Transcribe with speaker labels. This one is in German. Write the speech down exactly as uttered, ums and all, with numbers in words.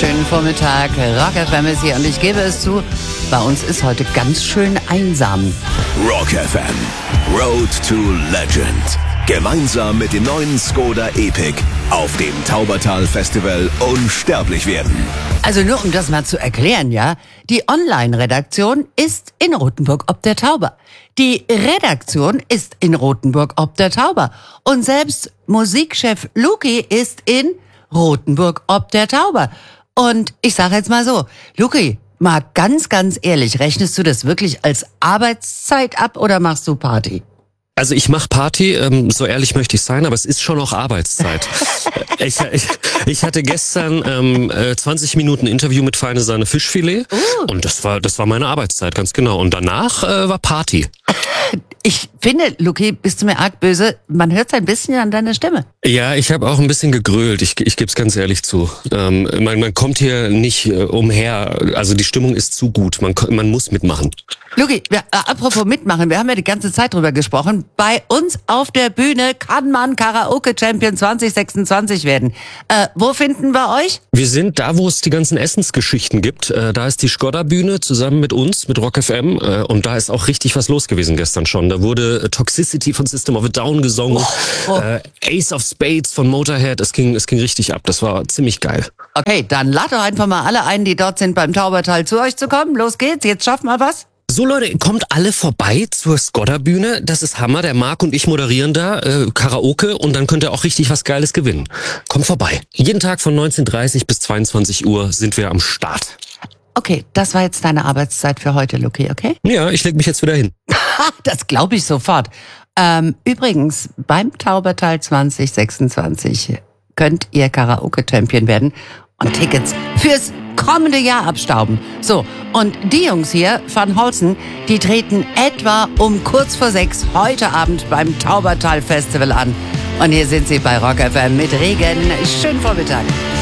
Speaker 1: Schönen Vormittag, Rock F M ist hier und ich gebe es zu, bei uns ist heute ganz schön einsam.
Speaker 2: Rock F M, Road to Legend. Gemeinsam mit dem neuen Skoda Epic auf dem Taubertal Festival unsterblich werden.
Speaker 1: Also nur um das mal zu erklären, ja, die Online-Redaktion ist in Rothenburg ob der Tauber. Die Redaktion ist in Rothenburg ob der Tauber. Und selbst Musikchef Luki ist in Rothenburg ob der Tauber. Und ich sage jetzt mal so, Luki, mal ganz, ganz ehrlich, rechnest du das wirklich als Arbeitszeit ab oder machst du Party?
Speaker 3: Also ich mache Party, ähm, so ehrlich möchte ich sein, aber es ist schon noch Arbeitszeit. ich, ich, ich hatte gestern ähm, zwanzig Minuten Interview mit Feine Sahne Fischfilet uh. und das war das war meine Arbeitszeit, ganz genau. Und danach äh, war Party.
Speaker 1: Ich finde, Luki, bist du mir arg böse? Man hört es ein bisschen an deiner Stimme.
Speaker 3: Ja, ich habe auch ein bisschen gegrölt, ich, ich gebe es ganz ehrlich zu. Ähm, man, man kommt hier nicht äh, umher, also die Stimmung ist zu gut, man, man muss mitmachen.
Speaker 1: Luki, ja, apropos mitmachen, wir haben ja die ganze Zeit drüber gesprochen. Bei uns auf der Bühne kann man Karaoke-Champion zwanzig sechsundzwanzig werden. Äh, wo finden wir euch?
Speaker 3: Wir sind da, wo es die ganzen Essensgeschichten gibt. Äh, da ist die Skoda-Bühne zusammen mit uns, mit Rock F M. Äh, und da ist auch richtig was los gewesen gestern schon. Da wurde äh, Toxicity von System of a Down gesungen, oh, oh. Äh, Ace of Spades von Motorhead. Es ging, es ging richtig ab. Das war ziemlich geil.
Speaker 1: Okay, dann lad doch einfach mal alle ein, die dort sind, beim Taubertal zu euch zu kommen. Los geht's, jetzt schaffen wir was.
Speaker 3: So Leute, kommt alle vorbei zur Skoda-Bühne, das ist Hammer, der Marc und ich moderieren da äh, Karaoke und dann könnt ihr auch richtig was Geiles gewinnen. Kommt vorbei. Jeden Tag von neunzehn Uhr dreißig bis zweiundzwanzig Uhr sind wir am Start.
Speaker 1: Okay, das war jetzt deine Arbeitszeit für heute, Luki, okay?
Speaker 3: Ja, ich leg mich jetzt wieder hin.
Speaker 1: Das glaube ich sofort. Ähm, übrigens, beim Taubertal zwanzig sechsundzwanzig könnt ihr Karaoke-Champion werden und Tickets fürs kommende Jahr abstauben. So, und die Jungs hier von Holzen, die treten etwa um kurz vor sechs heute Abend beim Taubertal Festival an. Und hier sind sie bei Rock F M mit Regen. Schönen Vormittag.